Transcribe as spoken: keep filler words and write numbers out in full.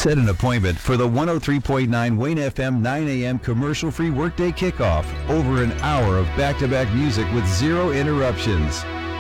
Set an appointment for the one oh three point nine Wayne F M nine a.m. commercial-free workday kickoff. Over an hour of back-to-back music with zero interruptions.